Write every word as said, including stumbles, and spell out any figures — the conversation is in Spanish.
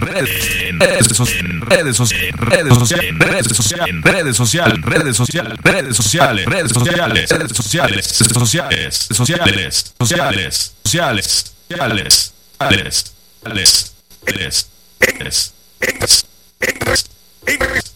redes, en redes sociales, en redes sociales, en redes sociales, en redes sociales, en redes sociales, en redes sociales, redes sociales, redes sociales, redes sociales, sociales, sociales, sociales, sociales, sociales, sociales, sociales, sociales, sociales, sociales,